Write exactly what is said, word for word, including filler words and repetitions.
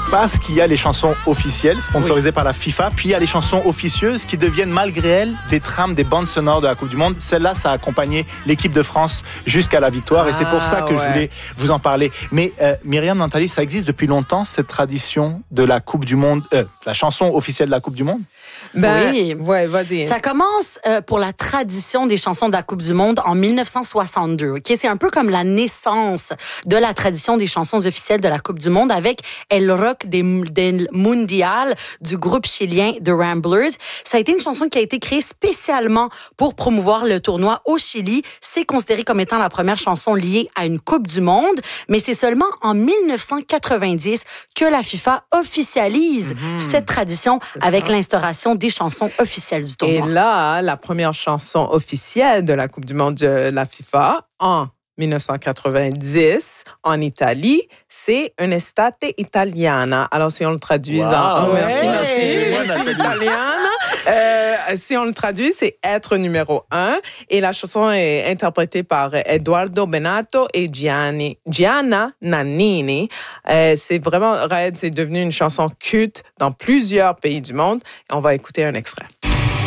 Parce qu'il y a les chansons officielles, sponsorisées oui. par la FIFA, puis il y a les chansons officieuses qui deviennent malgré elles des trames, des bandes sonores de la Coupe du Monde. Celle-là, ça a accompagné l'équipe de France jusqu'à la victoire ah, et c'est pour ça que ouais. je voulais vous en parler. Mais euh, Myriam, Nathalie, ça existe depuis longtemps cette tradition de la Coupe du Monde, euh, la chanson officielle de la Coupe du Monde? Ben, oui, ouais, vas-y. Ça commence euh, pour la tradition des chansons de la Coupe du Monde en dix-neuf cent soixante-deux. Okay? C'est un peu comme la naissance de la tradition des chansons officielles de la Coupe du Monde avec El Rock del, del Mundial du groupe chilien The Ramblers. Ça a été une chanson qui a été créée spécialement pour promouvoir le tournoi au Chili. C'est considéré comme étant la première chanson liée à une Coupe du Monde, mais c'est seulement en dix-neuf cent quatre-vingt-dix que la FIFA officialise mm-hmm. cette tradition avec l'instauration des chansons officielles du tournoi. Et là, la première chanson officielle de la Coupe du Monde de la FIFA, en dix-neuf cent quatre-vingt-dix, en Italie, c'est Un'estate italiana. Alors, si on le traduit wow, en... Oh, merci, ouais. merci. Je suis italienne. Euh, si on le traduit, c'est être numéro un. Et la chanson est interprétée par Edoardo Bennato et Gianni, Gianna Nannini. Euh, c'est vraiment, Red, c'est devenu une chanson culte dans plusieurs pays du monde. Et on va écouter un extrait.